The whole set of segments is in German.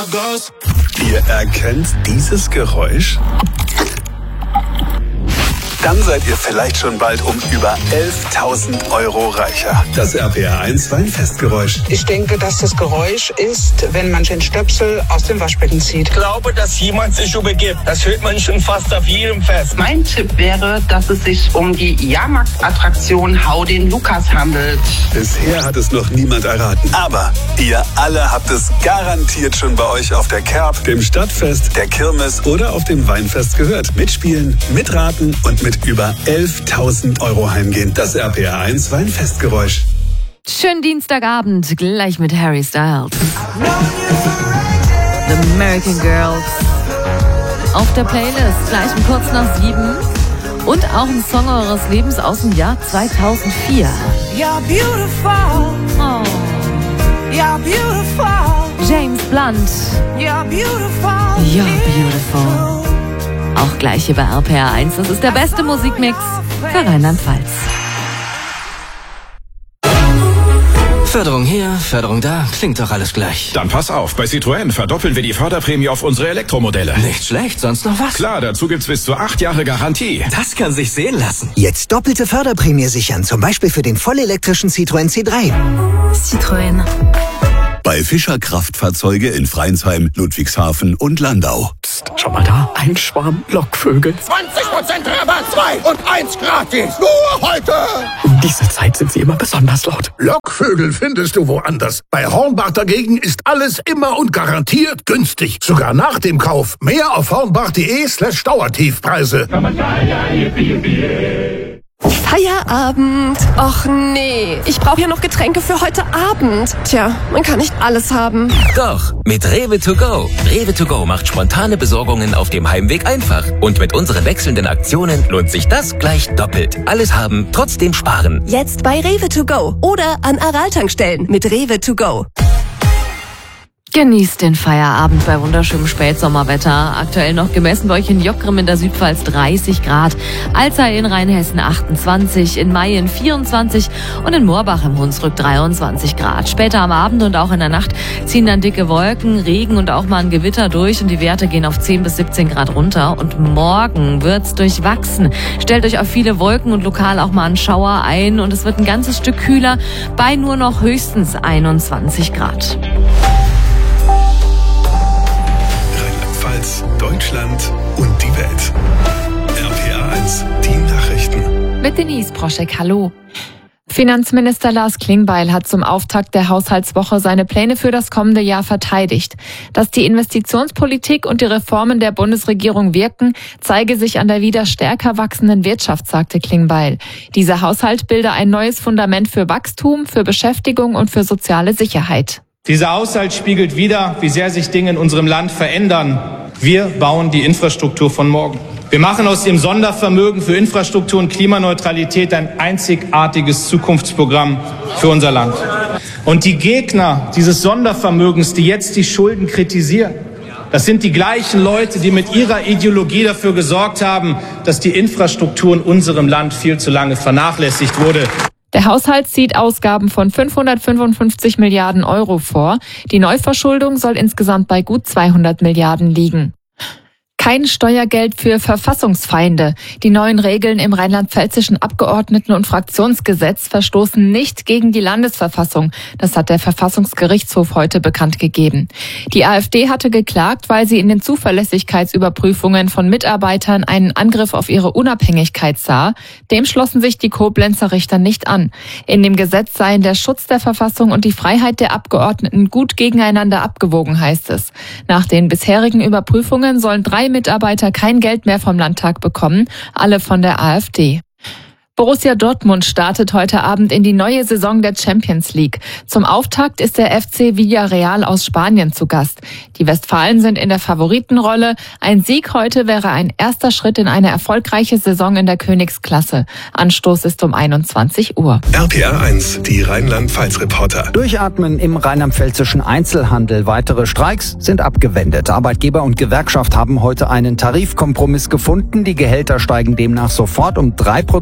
Ihr erkennt dieses Geräusch? Dann seid ihr vielleicht schon bald um über 11.000 Euro reicher. Das RPR1 Weinfestgeräusch. Ich denke, dass das Geräusch ist, wenn man den Stöpsel aus dem Waschbecken zieht. Ich glaube, dass jemand sich übergibt. Das hört man schon fast auf jedem Fest. Mein Tipp wäre, dass es sich um die Jahrmarktattraktion Hau den Lukas handelt. Bisher hat es noch niemand erraten. Aber ihr alle habt es garantiert schon bei euch auf der Kerb, dem Stadtfest, der Kirmes oder auf dem Weinfest gehört. Mitspielen, mitraten und mit über 11.000 Euro heimgehen. Das RPR1 Weinfestgeräusch. Schönen Dienstagabend, gleich mit Harry Styles. The American Girls. Auf der Playlist, gleich um kurz nach 7. Und auch ein Song eures Lebens aus dem Jahr 2004. You're beautiful. Oh. You're beautiful. James Blunt. You're beautiful. You're beautiful. Auch gleich hier bei RPR1. Das ist der beste Musikmix für Rheinland-Pfalz. Förderung hier, Förderung da, klingt doch alles gleich. Dann pass auf, bei Citroën verdoppeln wir die Förderprämie auf unsere Elektromodelle. Nicht schlecht, sonst noch was? Klar, dazu gibt's bis zu 8 Jahre Garantie. Das kann sich sehen lassen. Jetzt doppelte Förderprämie sichern, zum Beispiel für den vollelektrischen Citroën C3. Citroën. Bei Fischer Kraftfahrzeuge in Freinsheim, Ludwigshafen und Landau. Psst, schau mal da, ein Schwarm Lockvögel. 20% Rabatt, 2 und 1 gratis. Nur heute. Um diese Zeit sind sie immer besonders laut. Lockvögel findest du woanders. Bei Hornbach dagegen ist alles immer und garantiert günstig. Sogar nach dem Kauf. Mehr auf hornbach.de/Dauertiefpreise. Feierabend. Och nee, ich brauche ja noch Getränke für heute Abend. Tja, man kann nicht alles haben. Doch, mit Rewe to go. Rewe to go macht spontane Besorgungen auf dem Heimweg einfach. Und mit unseren wechselnden Aktionen lohnt sich das gleich doppelt. Alles haben, trotzdem sparen. Jetzt bei Rewe to go oder an Aral-Tankstellen mit Rewe to go. Genießt den Feierabend bei wunderschönem Spätsommerwetter. Aktuell noch gemessen bei euch in Jockgrim in der Südpfalz 30 Grad. Alzey in Rheinhessen 28, in Mayen 24 und in Moorbach im Hunsrück 23 Grad. Später am Abend und auch in der Nacht ziehen dann dicke Wolken, Regen und auch mal ein Gewitter durch und die Werte gehen auf 10 bis 17 Grad runter. Und morgen wird's durchwachsen. Stellt euch auf viele Wolken und lokal auch mal einen Schauer ein und es wird ein ganzes Stück kühler bei nur noch höchstens 21 Grad. Deutschland und die Welt. RPR1, die Nachrichten. Mit Denise Proschek, hallo. Finanzminister Lars Klingbeil hat zum Auftakt der Haushaltswoche seine Pläne für das kommende Jahr verteidigt. Dass die Investitionspolitik und die Reformen der Bundesregierung wirken, zeige sich an der wieder stärker wachsenden Wirtschaft, sagte Klingbeil. Dieser Haushalt bilde ein neues Fundament für Wachstum, für Beschäftigung und für soziale Sicherheit. Dieser Haushalt spiegelt wider, wie sehr sich Dinge in unserem Land verändern. Wir bauen die Infrastruktur von morgen. Wir machen aus dem Sondervermögen für Infrastruktur und Klimaneutralität ein einzigartiges Zukunftsprogramm für unser Land. Und die Gegner dieses Sondervermögens, die jetzt die Schulden kritisieren, das sind die gleichen Leute, die mit ihrer Ideologie dafür gesorgt haben, dass die Infrastruktur in unserem Land viel zu lange vernachlässigt wurde. Der Haushalt sieht Ausgaben von 555 Milliarden Euro vor. Die Neuverschuldung soll insgesamt bei gut 200 Milliarden liegen. Kein Steuergeld für Verfassungsfeinde. Die neuen Regeln im rheinland-pfälzischen Abgeordneten- und Fraktionsgesetz verstoßen nicht gegen die Landesverfassung. Das hat der Verfassungsgerichtshof heute bekannt gegeben. Die AfD hatte geklagt, weil sie in den Zuverlässigkeitsüberprüfungen von Mitarbeitern einen Angriff auf ihre Unabhängigkeit sah. Dem schlossen sich die Koblenzer Richter nicht an. In dem Gesetz seien der Schutz der Verfassung und die Freiheit der Abgeordneten gut gegeneinander abgewogen, heißt es. Nach den bisherigen Überprüfungen sollen 3 Mitarbeiter kein Geld mehr vom Landtag bekommen, alle von der AfD. Borussia Dortmund startet heute Abend in die neue Saison der Champions League. Zum Auftakt ist der FC Villarreal aus Spanien zu Gast. Die Westfalen sind in der Favoritenrolle. Ein Sieg heute wäre ein erster Schritt in eine erfolgreiche Saison in der Königsklasse. Anstoß ist um 21 Uhr. RPR1, die Rheinland-Pfalz-Reporter. Durchatmen im rheinland-pfälzischen Einzelhandel. Weitere Streiks sind abgewendet. Arbeitgeber und Gewerkschaft haben heute einen Tarifkompromiss gefunden. Die Gehälter steigen demnach sofort um 3% und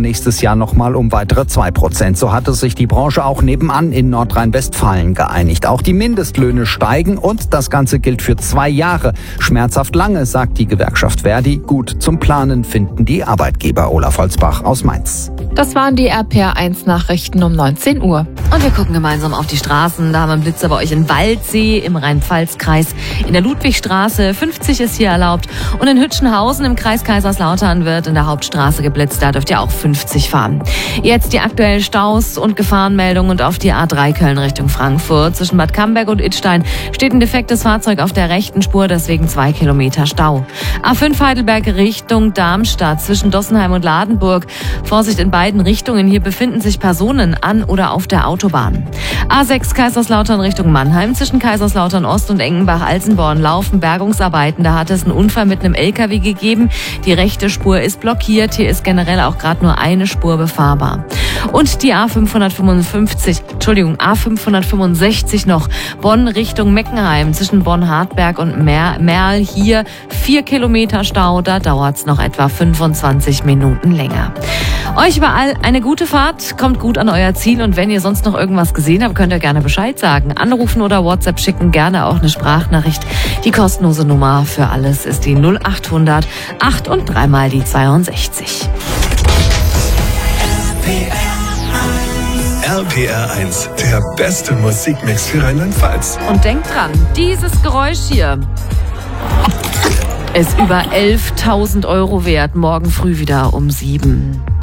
nächstes Jahr nochmal um weitere 2%. So hatte sich die Branche auch nebenan in Nordrhein-Westfalen geeinigt. Auch die Mindestlöhne steigen und das Ganze gilt für 2 Jahre. Schmerzhaft lange, sagt die Gewerkschaft Verdi. Gut zum Planen finden die Arbeitgeber. Olaf Holzbach aus Mainz. Das waren die RPR1-Nachrichten um 19 Uhr. Und wir gucken gemeinsam auf die Straßen. Da haben wir einen Blitzer bei euch in Waldsee im Rhein-Pfalz-Kreis. In der Ludwigstraße 50 ist hier erlaubt. Und in Hütchenhausen im Kreis Kaiserslautern wird in der Hauptstraße geblitzt. Da dürft ihr auch 50 fahren. Jetzt die aktuellen Staus und Gefahrenmeldungen und auf die A3 Köln Richtung Frankfurt. Zwischen Bad Camberg und Idstein steht ein defektes Fahrzeug auf der rechten Spur, deswegen 2 Kilometer Stau. A5 Heidelberg Richtung Darmstadt zwischen Dossenheim und Ladenburg. Vorsicht in beiden Richtungen. Hier befinden sich Personen an oder auf der Autobahn. A6 Kaiserslautern Richtung Mannheim. Zwischen Kaiserslautern Ost und Engenbach-Alsenborn laufen Bergungsarbeiten. Da hat es einen Unfall mit einem LKW gegeben. Die rechte Spur ist blockiert. Hier ist generell auch gerade nur eine Spur befahrbar. Und die A565 noch. Bonn Richtung Meckenheim. Zwischen Bonn-Hartberg und Merl. Hier 4 Kilometer Stau. Da dauert es noch etwa 25 Minuten länger. Euch überall eine gute Fahrt, kommt gut an euer Ziel und wenn ihr sonst noch irgendwas gesehen habt, könnt ihr gerne Bescheid sagen. Anrufen oder WhatsApp schicken, gerne auch eine Sprachnachricht. Die kostenlose Nummer für alles ist die 0800 8 und 3 mal die 62. RPR1, der beste Musikmix für Rheinland-Pfalz. Und denkt dran, dieses Geräusch hier ist über 11.000 € wert, morgen früh wieder um 7.